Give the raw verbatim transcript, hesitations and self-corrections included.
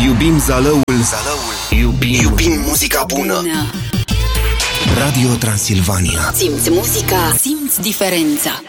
Iubim Zalăul, Zalăul. Iubim, Iubim muzica bună. Radio Transilvania. Simți muzica, simți diferența.